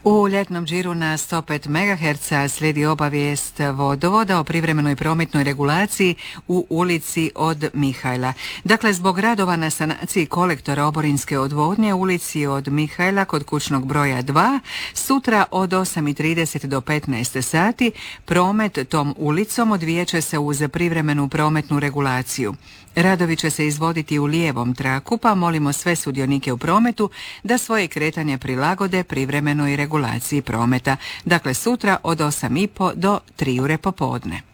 U ljetnom džiru na 105 MHz slijedi obavijest vodovoda o privremenoj prometnoj regulaciji u ulici od Mihajla. Dakle, zbog radova na sanaciji kolektora oborinske odvodnje u ulici od Mihajla kod kućnog broja 2, sutra od 8:30 do 15 sati promet tom ulicom odvijat će se uz privremenu prometnu regulaciju. Radovi će se izvoditi u lijevom traku, pa molimo sve sudionike u prometu da svoje kretanje prilagode privremenoj regulaciji prometa. Dakle, sutra od 8:30 do 3 ure popodne.